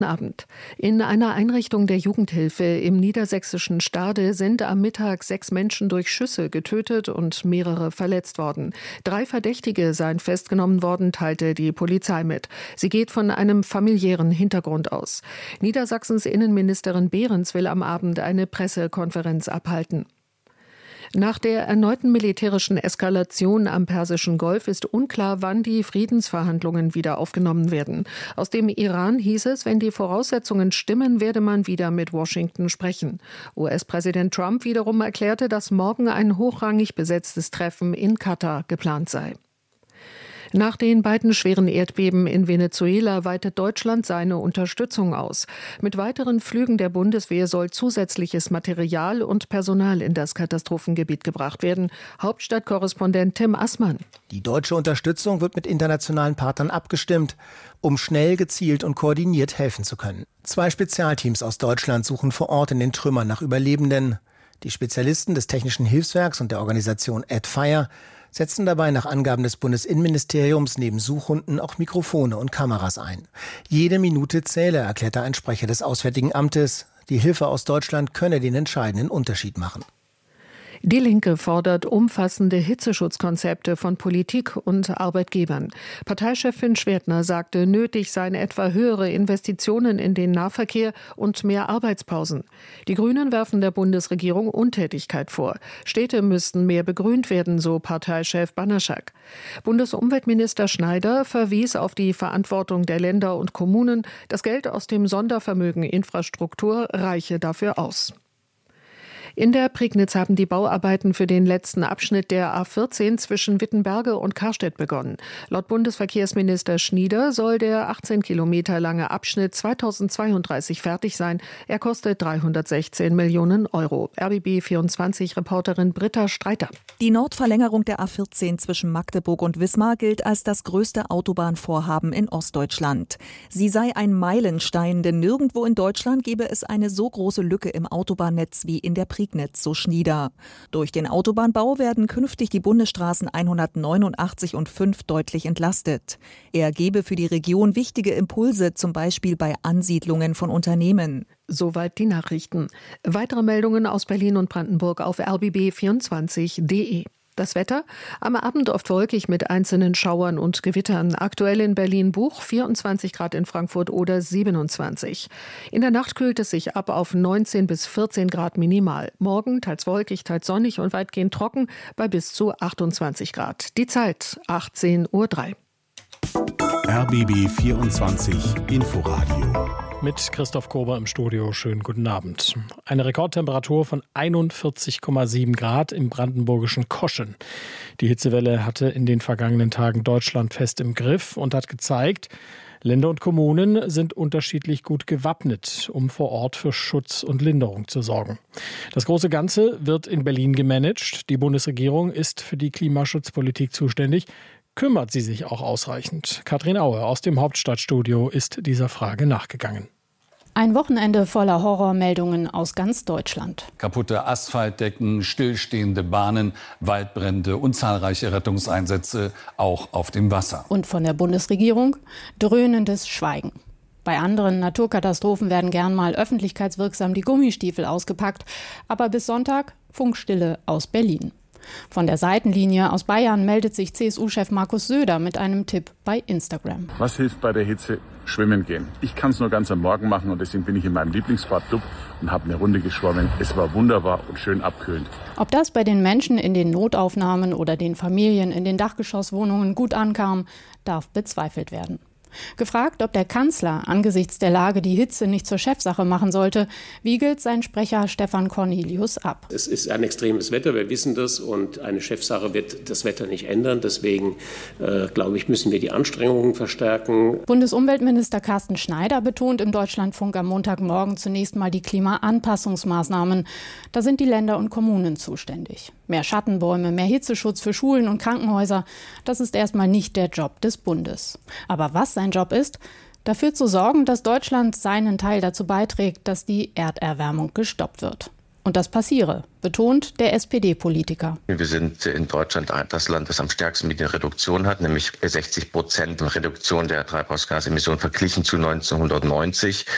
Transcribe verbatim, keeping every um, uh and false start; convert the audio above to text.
Abend. In einer Einrichtung der Jugendhilfe im niedersächsischen Stade sind am Mittag sechs Menschen durch Schüsse getötet und mehrere verletzt worden. Drei Verdächtige seien festgenommen worden, teilte die Polizei mit. Sie geht von einem familiären Hintergrund aus. Niedersachsens Innenministerin Behrens will am Abend eine Pressekonferenz abhalten. Nach der erneuten militärischen Eskalation am Persischen Golf ist unklar, wann die Friedensverhandlungen wieder aufgenommen werden. Aus dem Iran hieß es, wenn die Voraussetzungen stimmen, werde man wieder mit Washington sprechen. U S-Präsident Trump wiederum erklärte, dass morgen ein hochrangig besetztes Treffen in Katar geplant sei. Nach den beiden schweren Erdbeben in Venezuela weitet Deutschland seine Unterstützung aus. Mit weiteren Flügen der Bundeswehr soll zusätzliches Material und Personal in das Katastrophengebiet gebracht werden. Hauptstadtkorrespondent Tim Assmann. Die deutsche Unterstützung wird mit internationalen Partnern abgestimmt, um schnell, gezielt und koordiniert helfen zu können. Zwei Spezialteams aus Deutschland suchen vor Ort in den Trümmern nach Überlebenden. Die Spezialisten des Technischen Hilfswerks und der Organisation AdFire setzen dabei nach Angaben des Bundesinnenministeriums neben Suchhunden auch Mikrofone und Kameras ein. Jede Minute zähle, erklärte ein Sprecher des Auswärtigen Amtes. Die Hilfe aus Deutschland könne den entscheidenden Unterschied machen. Die Linke fordert umfassende Hitzeschutzkonzepte von Politik und Arbeitgebern. Parteichefin Schwertner sagte, nötig seien etwa höhere Investitionen in den Nahverkehr und mehr Arbeitspausen. Die Grünen werfen der Bundesregierung Untätigkeit vor. Städte müssten mehr begrünt werden, so Parteichef Banaschak. Bundesumweltminister Schneider verwies auf die Verantwortung der Länder und Kommunen. Das Geld aus dem Sondervermögen Infrastruktur reiche dafür aus. In der Prignitz haben die Bauarbeiten für den letzten Abschnitt der A vierzehn zwischen Wittenberge und Karstedt begonnen. Laut Bundesverkehrsminister Schnieder soll der achtzehn Kilometer lange Abschnitt zweitausendzweiunddreißig fertig sein. Er kostet dreihundertsechzehn Millionen Euro. R B B vierundzwanzig-Reporterin Britta Streiter. Die Nordverlängerung der A vierzehn zwischen Magdeburg und Wismar gilt als das größte Autobahnvorhaben in Ostdeutschland. Sie sei ein Meilenstein, denn nirgendwo in Deutschland gebe es eine so große Lücke im Autobahnnetz wie in der Prignitz. Prignitz, so Schnieder. Durch den Autobahnbau werden künftig die Bundesstraßen hundertneunundachtzig und fünf deutlich entlastet. Er gebe für die Region wichtige Impulse, zum Beispiel bei Ansiedlungen von Unternehmen. Soweit die Nachrichten. Weitere Meldungen aus Berlin und Brandenburg auf r b b vierundzwanzig punkt d e. Das Wetter? Am Abend oft wolkig mit einzelnen Schauern und Gewittern. Aktuell in Berlin-Buch vierundzwanzig Grad, in Frankfurt oder siebenundzwanzig. In der Nacht kühlt es sich ab auf neunzehn bis vierzehn Grad minimal. Morgen teils wolkig, teils sonnig und weitgehend trocken bei bis zu achtundzwanzig Grad. Die Zeit achtzehn Uhr drei. R B B vierundzwanzig Inforadio. Mit Christoph Kober im Studio. Schönen guten Abend. Eine Rekordtemperatur von einundvierzig Komma sieben Grad im brandenburgischen Koschen. Die Hitzewelle hatte in den vergangenen Tagen Deutschland fest im Griff und hat gezeigt, Länder und Kommunen sind unterschiedlich gut gewappnet, um vor Ort für Schutz und Linderung zu sorgen. Das große Ganze wird in Berlin gemanagt. Die Bundesregierung ist für die Klimaschutzpolitik zuständig. Kümmert sie sich auch ausreichend? Katrin Aue aus dem Hauptstadtstudio ist dieser Frage nachgegangen. Ein Wochenende voller Horrormeldungen aus ganz Deutschland. Kaputte Asphaltdecken, stillstehende Bahnen, Waldbrände und zahlreiche Rettungseinsätze auch auf dem Wasser. Und von der Bundesregierung dröhnendes Schweigen. Bei anderen Naturkatastrophen werden gern mal öffentlichkeitswirksam die Gummistiefel ausgepackt. Aber bis Sonntag Funkstille aus Berlin. Von der Seitenlinie aus Bayern meldet sich C S U-Chef Markus Söder mit einem Tipp bei Instagram. Was hilft bei der Hitze? Schwimmen gehen. Ich kann es nur ganz am Morgen machen und deswegen bin ich in meinem Lieblingsbad Dub und habe eine Runde geschwommen. Es war wunderbar und schön abkühlend. Ob das bei den Menschen in den Notaufnahmen oder den Familien in den Dachgeschosswohnungen gut ankam, darf bezweifelt werden. Gefragt, ob der Kanzler angesichts der Lage die Hitze nicht zur Chefsache machen sollte, wiegelt sein Sprecher Stefan Cornelius ab. Es ist ein extremes Wetter, wir wissen das, und eine Chefsache wird das Wetter nicht ändern. Deswegen, äh, glaube ich, müssen wir die Anstrengungen verstärken. Bundesumweltminister Carsten Schneider betont im Deutschlandfunk am Montagmorgen zunächst mal die Klimaanpassungsmaßnahmen. Da sind die Länder und Kommunen zuständig. Mehr Schattenbäume, mehr Hitzeschutz für Schulen und Krankenhäuser, das ist erstmal nicht der Job des Bundes. Aber was sein Job ist, dafür zu sorgen, dass Deutschland seinen Teil dazu beiträgt, dass die Erderwärmung gestoppt wird. Und das passiere, betont der S P D-Politiker. Wir sind in Deutschland das Land, das am stärksten Medienreduktion hat, nämlich sechzig Prozent Reduktion der Treibhausgasemissionen verglichen zu neunzehnhundertneunzig.